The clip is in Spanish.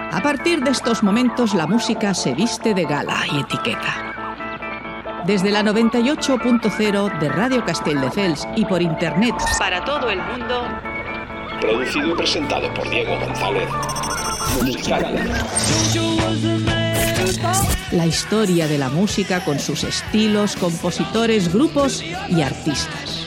A partir de estos momentos la música se viste de gala y etiqueta. Desde la 98.0 de Radio Castelldefels y por internet para todo el mundo. Producido y presentado por Diego González. Musicalia. La historia de la música con sus estilos, compositores, grupos y artistas.